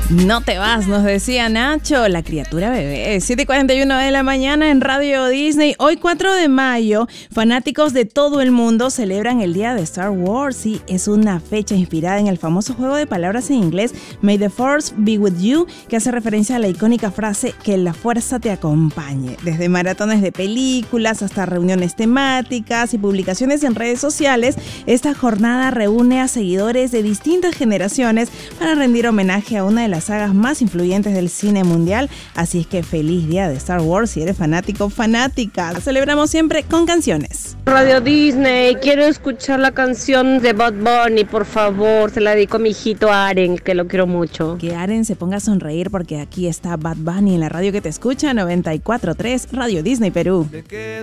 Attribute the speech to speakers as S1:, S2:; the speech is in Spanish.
S1: No te vas, nos decía Nacho, la criatura bebé. 7:41 de la mañana en Radio Disney. Hoy 4 de mayo, fanáticos de todo el mundo celebran el día de Star Wars. Sí, es una fecha inspirada en el famoso juego de palabras en inglés May the Force be with you, que hace referencia a la icónica frase que la fuerza te acompañe. Desde maratones de películas hasta reuniones temáticas y publicaciones en redes sociales, esta jornada reúne a seguidores de distintas generaciones para rendir homenaje a una de las sagas más influyentes del cine mundial. Así es que feliz día de Star Wars si eres fanático o fanática. La celebramos siempre con canciones.
S2: Radio Disney, quiero escuchar la canción de Bad Bunny, por favor. Se la dedico a mi hijito Aren, que lo quiero mucho.
S1: Que Aren se ponga a sonreír porque aquí está Bad Bunny en la radio que te escucha, 94.3 Radio Disney Perú.